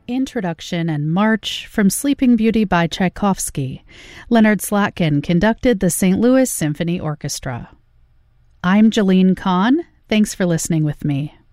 Introduction and March from Sleeping Beauty by Tchaikovsky. Leonard Slatkin conducted the St. Louis Symphony Orchestra. I'm Jalene Kahn. Thanks for listening with me.